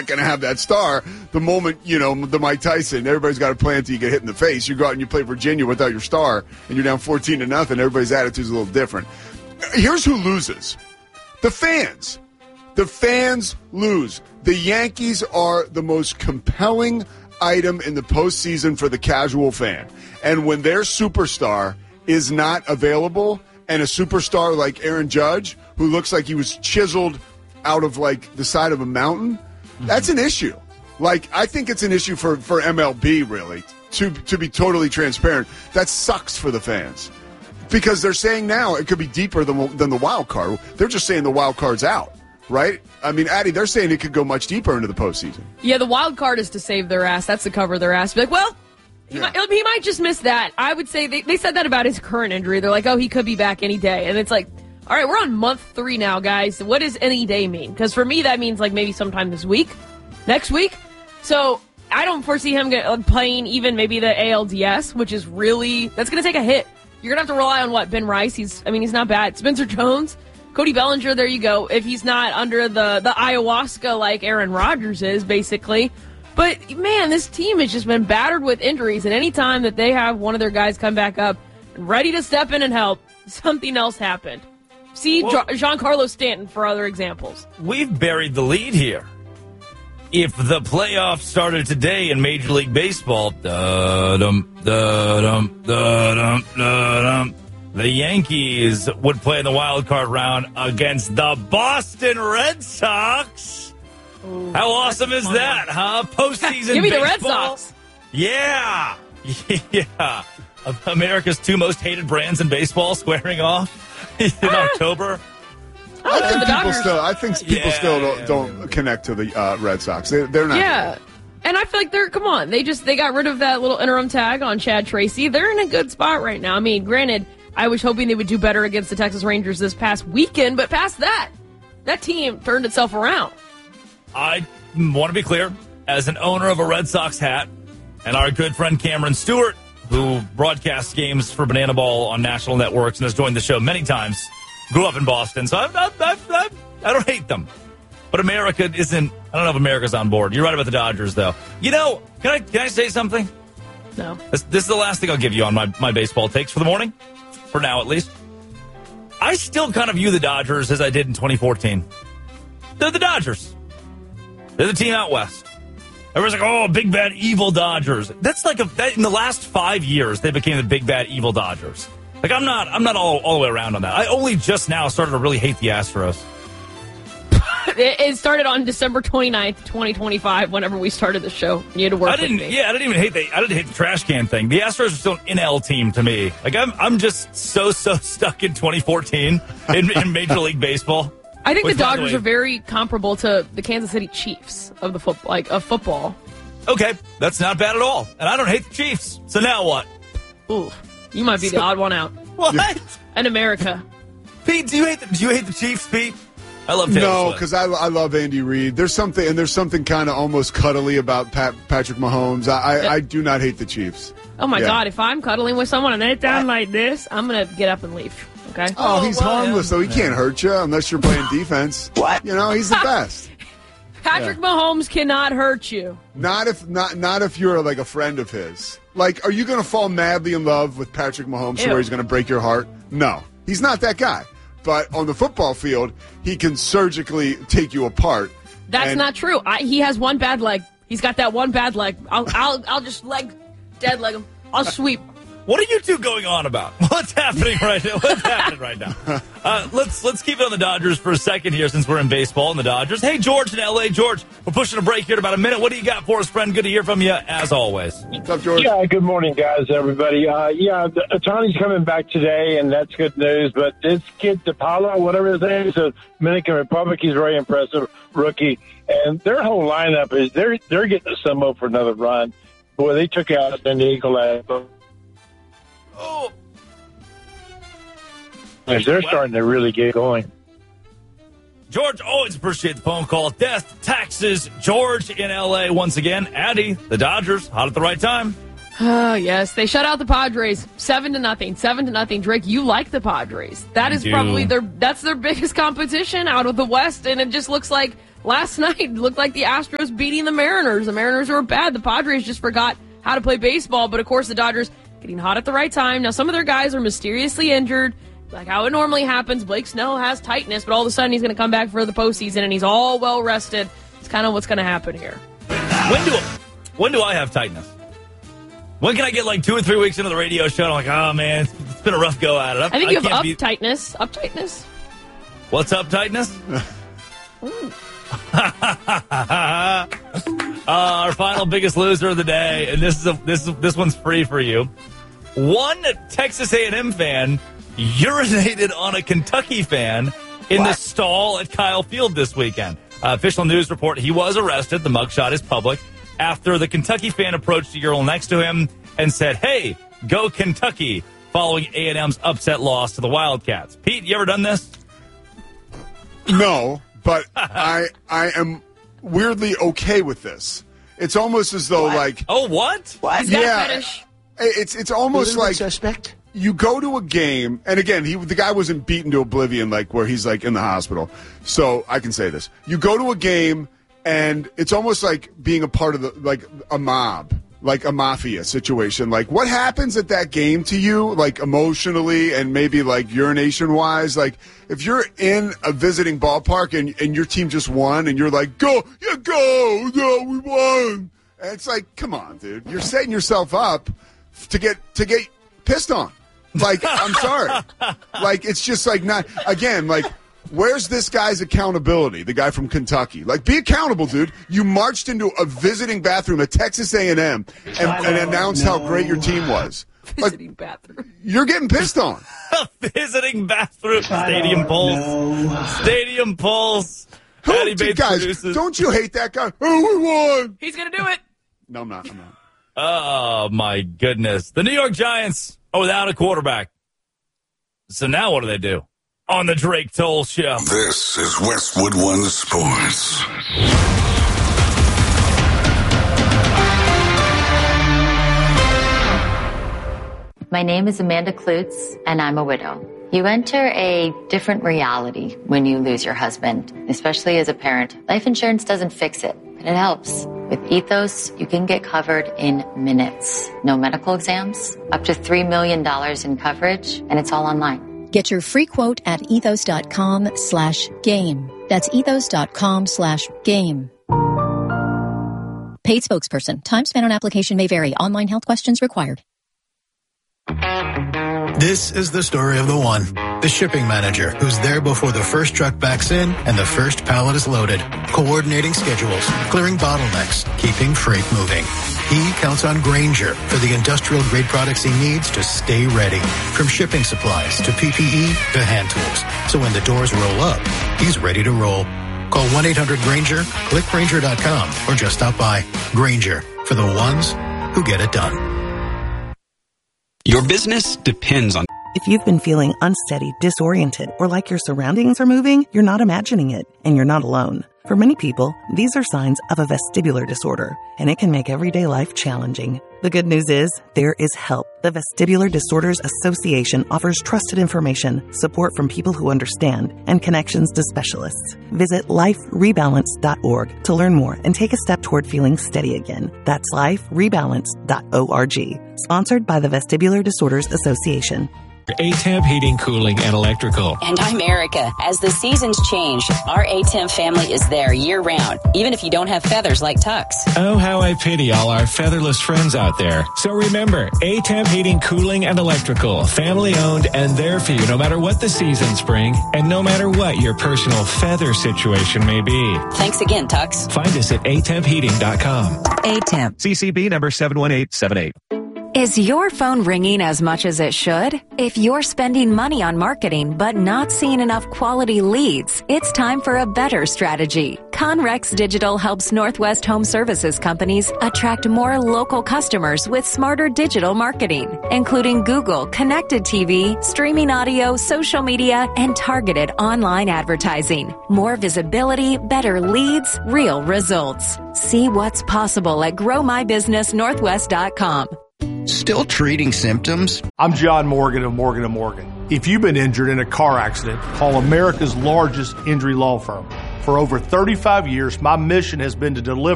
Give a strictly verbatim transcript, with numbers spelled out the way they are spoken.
going to have that star the moment, you know, the Mike Tyson. Everybody's got a plan until you get hit in the face. You go out and you play Virginia without your star, and you're down fourteen to nothing. Everybody's attitude's a little different. Here's who loses. The fans. The fans lose. The Yankees are the most compelling item in the postseason for the casual fan. And when their superstar is not available, and a superstar like Aaron Judge, who looks like he was chiseled out of, like, the side of a mountain, that's an issue. Like, I think it's an issue for, for M L B, really, to to be totally transparent. That sucks for the fans. Because they're saying now it could be deeper than, than the wild card. They're just saying the wild card's out, right? I mean, Addie, they're saying it could go much deeper into the postseason. Yeah, the wild card is to save their ass. That's to cover their ass. Be like, well, he, yeah. might, he might just miss that. I would say they, they said that about his current injury. They're like, oh, he could be back any day. And it's like, all right, we're on month three now, guys. What does any day mean? Because for me, that means like maybe sometime this week, next week. So I don't foresee him get, like, playing even maybe the A L D S, which is really, that's going to take a hit. You're going to have to rely on what? Ben Rice. He's, I mean, he's not bad. Spencer Jones, Cody Bellinger, there you go. If he's not under the, the ayahuasca like Aaron Rodgers is, basically. But, man, this team has just been battered with injuries. And any time that they have one of their guys come back up, ready to step in and help, something else happened. See well, Giancarlo Stanton for other examples. We've buried the lead here. If the playoffs started today in Major League Baseball, da-dum, da-dum, da-dum, da-dum, the Yankees would play in the wild card round against the Boston Red Sox. Ooh, how awesome is fun. that, huh? Postseason Give me baseball. the Red Sox. Yeah. Yeah. America's two most hated brands in baseball squaring off in ah. October. I think people still. I think people yeah, still don't, don't connect to the uh, Red Sox. They, they're not. Yeah, good. And I feel like they're. Come on, they just they got rid of that little interim tag on Chad Tracy. They're in a good spot right now. I mean, granted, I was hoping they would do better against the Texas Rangers this past weekend, but past that, that team turned itself around. I want to be clear, as an owner of a Red Sox hat, and our good friend Cameron Stewart, who broadcasts games for Banana Ball on national networks and has joined the show many times. Grew up in Boston, so I, I, I, I, I don't hate them. But America isn't, I don't know if America's on board. You're right about the Dodgers, though. You know, can I can I say something? No. This, this is the last thing I'll give you on my, my baseball takes for the morning, for now at least. I still kind of view the Dodgers as I did in twenty fourteen. They're the Dodgers. They're the team out west. Everyone's like, oh, big, bad, evil Dodgers. That's like, a, that, in the last five years, they became the big, bad, evil Dodgers. Like, I'm not I'm not all, all the way around on that. I only just now started to really hate the Astros. It started on December twenty-ninth, twenty twenty-five, whenever we started the show. You had to work I didn't, with me. Yeah, I didn't even hate the I didn't hate the trash can thing. The Astros are still an N L team to me. Like, I'm I'm just so, so stuck in twenty fourteen in, in Major League Baseball. I think Which, the Dodgers the way, are very comparable to the Kansas City Chiefs of the football, like of football. Okay, that's not bad at all. And I don't hate the Chiefs. So now what? Ooh, you might be the odd one out. What? In America. Pete, do you hate the, do you hate the Chiefs, Pete? I love Taylor No, Swift. because I, I love Andy Reid. There's something, and there's something kind of almost cuddly about Pat, Patrick Mahomes. I, I, I do not hate the Chiefs. Oh, my yeah. God. If I'm cuddling with someone and they down like this, I'm going to get up and leave. Okay? Oh, oh he's well, harmless, yeah. though. He can't hurt you unless you're playing defense. What? You know, he's the best. Patrick yeah. Mahomes cannot hurt you. Not if not not if you're like a friend of his. Like, are you going to fall madly in love with Patrick Mahomes to where he's going to break your heart? No. He's not that guy. But on the football field, he can surgically take you apart. That's and not true. I, he has one bad leg. He's got that one bad leg. I'll I'll I'll just leg dead leg him. I'll sweep. What are you two going on about? What's happening right now? What's happening right now? Uh, let's let's keep it on the Dodgers for a second here, since we're in baseball and the Dodgers. Hey, George in L A. George, we're pushing a break here in about a minute. What do you got for us, friend? Good to hear from you, as always. What's up, George? Yeah, good morning, guys, everybody. Uh, yeah, Ohtani's coming back today, and that's good news. But this kid, DePaulo, whatever his name is, the Dominican Republic, he's very impressive rookie. And their whole lineup is they're they're getting a sumo for another run. Boy, they took out San Diego last. Oh. They're starting to really get going. George, always appreciate the phone call. Death, taxes, George in L A once again. Addie, the Dodgers, hot at the right time. Oh, yes. They shut out the Padres seven to nothing. Seven to nothing. Drake, you like the Padres. That I is do. probably their that's their biggest competition out of the West, and it just looks like last night it looked like the Astros beating the Mariners. The Mariners were bad. The Padres just forgot how to play baseball. But, of course, the Dodgers getting hot at the right time. Now, some of their guys are mysteriously injured, like how it normally happens. Blake Snell has tightness, but all of a sudden he's going to come back for the postseason, and he's all well-rested. It's kind of what's going to happen here. When do when do I have tightness? When can I get like two or three weeks into the radio show and I'm like, oh, man, it's, it's been a rough go at it. I'm, I think I you have up be... tightness. Up tightness. What's up tightness? uh, our final biggest loser of the day, and this is a, this is, this one's free for you. One Texas A and M fan urinated on a Kentucky fan in what? the stall at Kyle Field this weekend. Uh, official news report, he was arrested. The mugshot is public. After the Kentucky fan approached the urinal next to him and said, hey, go Kentucky, following A and M's upset loss to the Wildcats. Pete, you ever done this? No, but I I am weirdly okay with this. It's almost as though, what? like... Oh, what? What? Yeah, it's, it's almost like... Suspect? You go to a game, and again, he the guy wasn't beaten to oblivion, like where he's like in the hospital. So I can say this: you go to a game, and it's almost like being a part of the like a mob, like a mafia situation. Like what happens at that game to you, like emotionally and maybe like urination wise? Like if you're in a visiting ballpark and and your team just won, and you're like, go, yeah, go, no, we won. And it's like, come on, dude, you're setting yourself up to get to get pissed on. Like, I'm sorry. Like, it's just like not, again, like, where's this guy's accountability, the guy from Kentucky? Like, be accountable, dude. You marched into a visiting bathroom at Texas A and M and, and announced how great your team was. Visiting like, bathroom. You're getting pissed on. Visiting bathroom. Stadium Pulse. Stadium Pulse. Who, dude, guys, produces. Don't you hate that guy? Oh, we won. He's going to do it. No, I'm not. I'm not. Oh, my goodness. The New York Giants are without a quarterback. So now what do they do? On the Drake Toll Show. This is Westwood One Sports. My name is Amanda Klutz, and I'm a widow. You enter a different reality when you lose your husband, especially as a parent. Life insurance doesn't fix it, but it helps. With Ethos, you can get covered in minutes. No medical exams, up to three million dollars in coverage, and it's all online. Get your free quote at ethos.com slash game. That's ethos.com slash game. Paid spokesperson. Time spent on application may vary. Online health questions required. This is the story of the one, the shipping manager, who's there before the first truck backs in and the first pallet is loaded, coordinating schedules, clearing bottlenecks, keeping freight moving. He counts on Grainger for the industrial-grade products he needs to stay ready, from shipping supplies to P P E to hand tools. So when the doors roll up, he's ready to roll. Call one eight hundred Grainger, click Grainger dot com, or just stop by. Grainger, for the ones who get it done. Your business depends on... If you've been feeling unsteady, disoriented, or like your surroundings are moving, you're not imagining it, and you're not alone. For many people, these are signs of a vestibular disorder, and it can make everyday life challenging. The good news is, there is help. The Vestibular Disorders Association offers trusted information, support from people who understand, and connections to specialists. Visit life rebalance dot org to learn more and take a step toward feeling steady again. That's life rebalance dot org. Sponsored by the Vestibular Disorders Association. A T E M Heating, Cooling, and Electrical. And I'm Erica. As the seasons change, our A T E M family is there year-round, even if you don't have feathers like Tux. Oh, how I pity all our featherless friends out there. So remember, A T E M Heating, Cooling, and Electrical. Family-owned and there for you no matter what the seasons bring and no matter what your personal feather situation may be. Thanks again, Tux. Find us at A T E M heating dot com. A T E M. C C B number seven one eight seven eight. Is your phone ringing as much as it should? If you're spending money on marketing but not seeing enough quality leads, it's time for a better strategy. Conrex Digital helps Northwest Home Services companies attract more local customers with smarter digital marketing, including Google, connected T V, streaming audio, social media, and targeted online advertising. More visibility, better leads, real results. See what's possible at grow my business northwest dot com. Still treating symptoms? I'm John Morgan of Morgan and Morgan. If you've been injured in a car accident, call America's largest injury law firm. For over thirty-five years, my mission has been to deliver